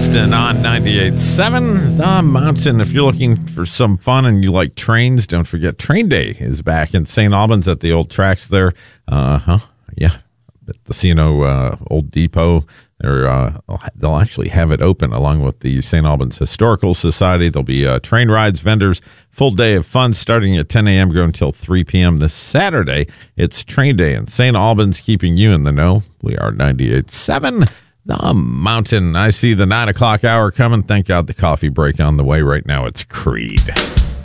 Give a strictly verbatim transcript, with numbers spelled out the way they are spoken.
Austin on ninety-eight point seven The Mountain. If you're looking for some fun and you like trains, don't forget Train Day is back in Saint Albans at the old tracks there. Uh huh. Yeah. At the C N O uh, Old Depot. They're, uh, they'll actually have it open along with the Saint Albans Historical Society. There'll be uh, train rides, vendors, full day of fun starting at ten a.m. going until three p.m. this Saturday. It's Train Day in Saint Albans, keeping you in the know. We are ninety-eight point seven The Mountain. I see the nine o'clock hour coming. Thank God the coffee break on the way right now. It's Creed.